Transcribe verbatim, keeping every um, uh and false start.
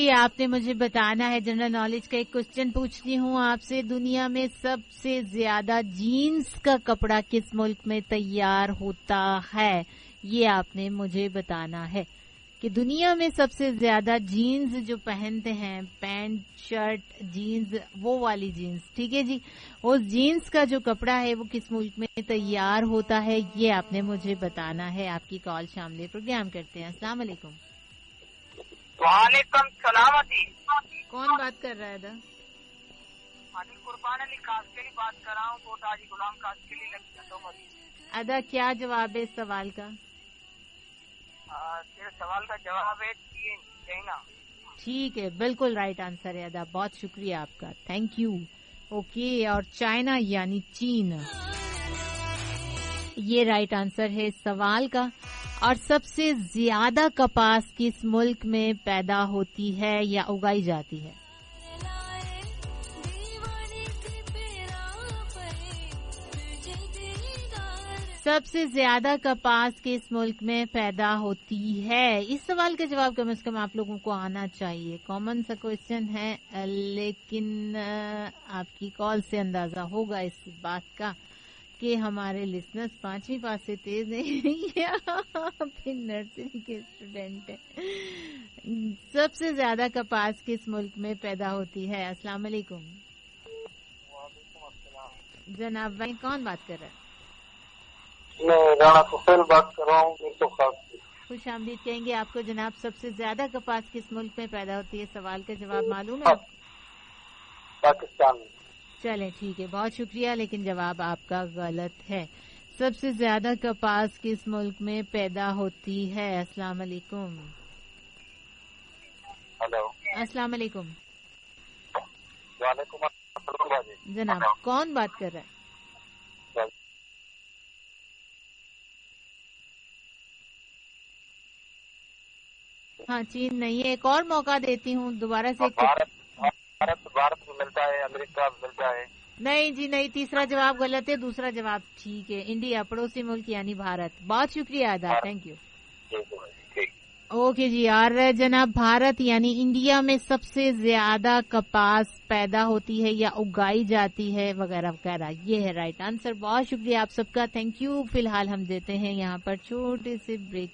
آپ نے مجھے بتانا ہے، جنرل نالج کا ایک کوشچن پوچھتی ہوں آپ سے، دنیا میں سب سے زیادہ جینز کا کپڑا کس ملک میں تیار ہوتا ہے؟ یہ آپ نے مجھے بتانا ہے کہ دنیا میں سب سے زیادہ جینز جو پہنتے ہیں، پینٹ شرٹ جینز، وہ والی جینز، ٹھیک ہے جی، اس جینز کا جو کپڑا ہے وہ کس ملک میں تیار ہوتا ہے، یہ آپ نے مجھے بتانا ہے۔ آپ کی کال شامل پروگرام کرتے ہیں۔ السلام علیکم۔ وعلیکم سلامتی۔ کون بات کر رہا ہے؟ دا علی قربان علی کاسکلی بات کر رہا ہوں، کوٹ حاجی غلام کاسکلی لگی۔ ادا کیا جواب ہے اس سوال کا؟ سوال کا جواب ہے چین، چائنا۔ ٹھیک ہے، بالکل رائٹ آنسر ہے ادا، بہت شکریہ آپ کا، تھینک یو۔ اوکے، اور چائنا یعنی چین، یہ رائٹ آنسر ہے اس سوال کا۔ اور سب سے زیادہ کپاس کس ملک میں پیدا ہوتی ہے یا اگائی جاتی ہے؟ سب سے زیادہ کپاس کس ملک میں پیدا ہوتی ہے؟ اس سوال کا جواب کم از کم آپ لوگوں کو آنا چاہیے، کامن سا کوشچن ہے، لیکن آپ کی کال سے اندازہ ہوگا اس بات کا کہ ہمارے لسنرز پانچویں پاس سے تیز ہیں یا پھر نرسری کے اسٹوڈینٹ ہیں۔ سب سے زیادہ کپاس کس ملک میں پیدا ہوتی ہے؟ السلام علیکم۔ وعلیکم السلام جناب بھائی، کون بات کر رہا ہے؟ میں رانا سفیل بات کر رہا ہوں، تو خاص خوش آمدید کہیں گے آپ کو جناب۔ سب سے زیادہ کپاس کس ملک میں پیدا ہوتی ہے؟ سوال کا جواب معلوم ہے؟ پاکستان میں۔ چلیں ٹھیک ہے، بہت شکریہ، لیکن جواب آپ کا غلط ہے۔ سب سے زیادہ کپاس کس ملک میں پیدا ہوتی ہے؟ السلام علیکم۔ ہلو، السلام علیکم وعلیکم السلام جناب، کون بات کر رہا ہے؟ ہاں چین نہیں ہے، ایک اور موقع دیتی ہوں دوبارہ سے۔ بھارت بھارت بھارت میں ملتا ہے، امریکہ میں ملتا ہے۔ نہیں جی نہیں، تیسرا جواب غلط ہے، دوسرا جواب ٹھیک ہے، انڈیا، پڑوسی ملک یعنی بھارت۔ بہت شکریہ ادا، تھینک یو۔ اوکے جی، اور جناب بھارت یعنی انڈیا میں سب سے زیادہ کپاس پیدا ہوتی ہے یا اگائی جاتی ہے وغیرہ وغیرہ، یہ ہے رائٹ آنسر۔ بہت شکریہ آپ سب کا، تھینک یو۔ فی الحال ہم دیتے ہیں یہاں پر چھوٹے سے بریک